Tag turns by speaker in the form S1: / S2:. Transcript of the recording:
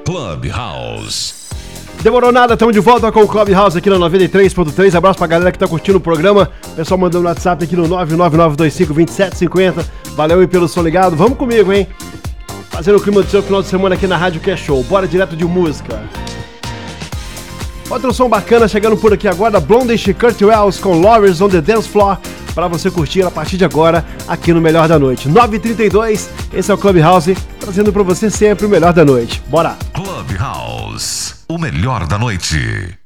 S1: Clubhouse.
S2: Demorou nada, estamos de volta com o Clubhouse aqui na 93.3. Abraço pra galera que tá curtindo o programa. Pessoal mandando no WhatsApp aqui no 999252750. Valeu aí pelo som ligado. Vamos comigo, hein? Fazendo o clima do seu final de semana aqui na Rádio Que é Show. Bora direto de música. Outro som bacana chegando por aqui agora, Blondish e Kurt Wells com Lovers on the Dance Floor, para você curtir a partir de agora aqui no Melhor da Noite. 9h32, esse é o Clubhouse, trazendo para você sempre o melhor da noite. Bora!
S1: Clubhouse, o melhor da noite.